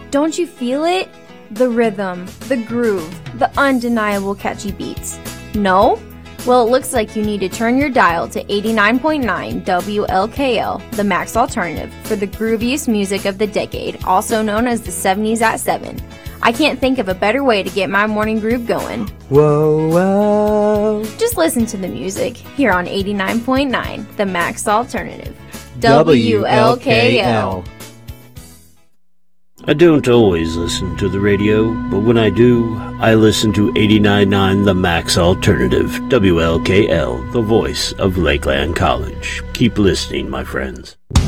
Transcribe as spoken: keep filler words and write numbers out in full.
Don't you feel it? The rhythm, the groove, the undeniable catchy beats. No? Well, it looks like you need to turn your dial to eighty-nine point nine W L K L, the Max Alternative, for the grooviest music of the decade, also known as the seventies at seven. I can't think of a better way to get my morning groove going. Whoa, whoa. Just listen to the music here on eighty-nine point nine, the Max Alternative. W L K L. I don't always listen to the radio, but when I do, I listen to eighty-nine point nine The Max Alternative, W L K L, the voice of Lakeland College. Keep listening, my friends.